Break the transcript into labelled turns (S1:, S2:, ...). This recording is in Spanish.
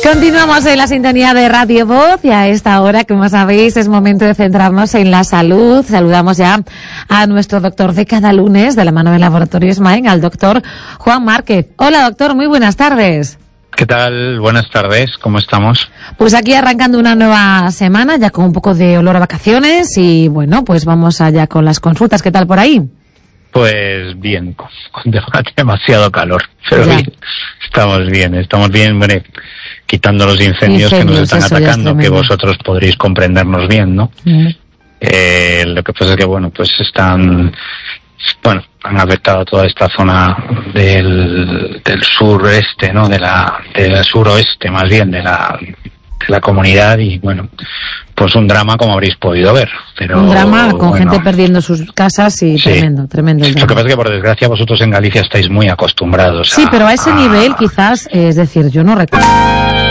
S1: Continuamos en la sintonía de Radio Voz y a esta hora, como sabéis, es momento de centrarnos en la salud. Saludamos ya a nuestro doctor de cada lunes, de la mano del Laboratorio Smain, al doctor Juan Márquez. Hola, doctor, muy buenas tardes.
S2: ¿Qué tal? Buenas tardes, ¿cómo estamos?
S1: Pues aquí arrancando una nueva semana, ya con un poco de olor a vacaciones y bueno, pues vamos allá con las consultas. ¿Qué tal por ahí?
S2: Pues bien, con demasiado calor, pero bien, estamos bien, bueno, quitando los incendios que nos están atacando, que vosotros podréis comprendernos bien, ¿no? Lo que pasa es que, bueno, pues han afectado toda esta zona del sureste, ¿no? Del suroeste, más bien, de la comunidad y, bueno, pues un drama como habréis podido ver. Pero,
S1: un drama con gente perdiendo sus casas y sí, tremendo el drama.
S2: Lo que pasa es que, por desgracia, vosotros en Galicia estáis muy acostumbrados
S1: Sí, pero a ese nivel quizás, es decir, yo no recuerdo.